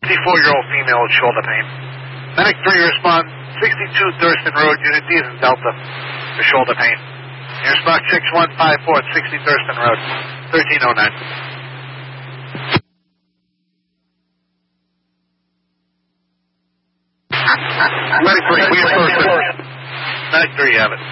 54-year-old female with shoulder pain. Medic 3 respond, 62 Thurston Road, Unit D is in Delta for shoulder pain. Air Spark 6154 at 60 Thurston Road, 1309. Medic 3, we have Thurston. Medic 3, you have it.